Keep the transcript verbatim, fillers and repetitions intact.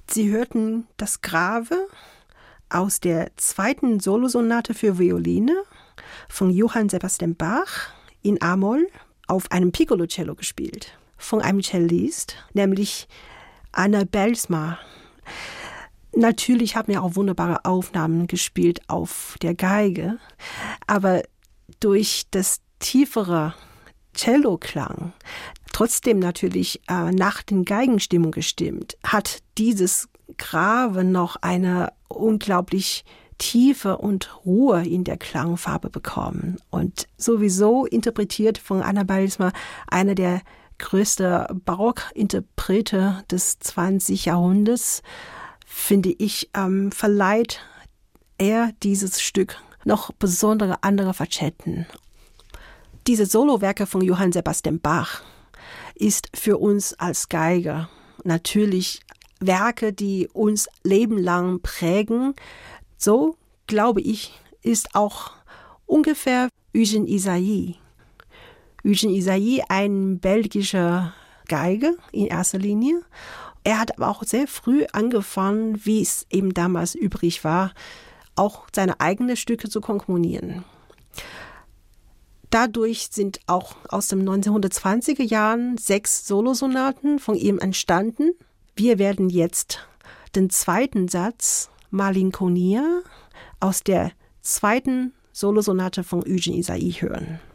Sie hörten das Grave aus der zweiten Solosonate für Violine von Johann Sebastian Bach in A-Moll auf einem Piccolo-Cello gespielt, von einem Cellist, nämlich Anna Belsma. Natürlich haben wir auch wunderbare Aufnahmen gespielt auf der Geige, aber durch das tiefere Cello-Klang, trotzdem natürlich äh, nach den Geigenstimmung gestimmt, hat dieses Grave noch eine unglaublich Tiefe und Ruhe in der Klangfarbe bekommen. Und sowieso interpretiert von Anna Belsma einer der größten Barockinterprete des zwanzigsten Jahrhunderts, finde ich, ähm, verleiht er dieses Stück noch besondere andere Facetten. Diese Solowerke von Johann Sebastian Bach ist für uns als Geiger natürlich Werke, die uns lebenlang prägen. So, glaube ich, ist auch ungefähr Eugène Ysaÿe. Eugène Ysaÿe, ein belgischer Geiger in erster Linie. Er hat aber auch sehr früh angefangen, wie es eben damals übrig war, auch seine eigenen Stücke zu komponieren. Dadurch sind auch aus den neunzehnhundertzwanziger Jahren sechs Solosonaten von ihm entstanden. Wir werden jetzt den zweiten Satz Malinconia aus der zweiten Solosonate von Eugène Ysaÿe hören.